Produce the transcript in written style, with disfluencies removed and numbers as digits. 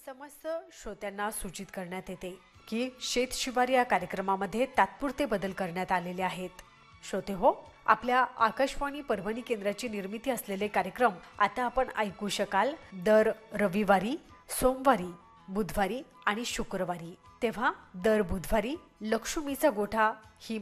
समस्त श्रोत्यांना सूचित करण्यात येते की शेत शिवार या कार्यक्रमामध्ये तात्पुरते बदल करण्यात आलेले आहेत. श्रोते हो, आपल्या आकाशवाणी परभणी केंद्राची निर्मिती असलेले कार्यक्रम आता आपण ऐकू शकाल दर रविवारी, सोमवारी, बुधवारी आणि शुक्रवारी. तेव्हा दर बुधवारी लक्ष्मीचा गोठा ही